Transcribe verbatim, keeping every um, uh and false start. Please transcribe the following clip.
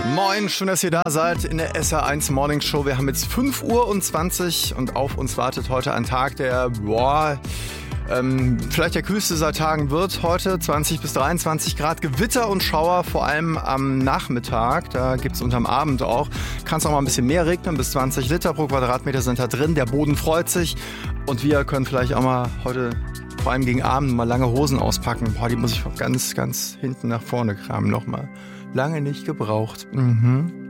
Moin, schön, dass ihr da seid in der S R eins Morning Show. Wir haben jetzt fünf Uhr und zwanzig und auf uns wartet heute ein Tag, der, boah, ähm, vielleicht der kühlste seit Tagen wird. Heute zwanzig bis dreiundzwanzig Grad, Gewitter und Schauer, vor allem am Nachmittag. Da gibt es unterm Abend auch. Kann es auch mal ein bisschen mehr regnen, bis zwanzig Liter pro Quadratmeter sind da drin. Der Boden freut sich und wir können vielleicht auch mal heute, vor allem gegen Abend, mal lange Hosen auspacken. Boah, die muss ich ganz, ganz hinten nach vorne kramen nochmal. Lange nicht gebraucht. Mhm.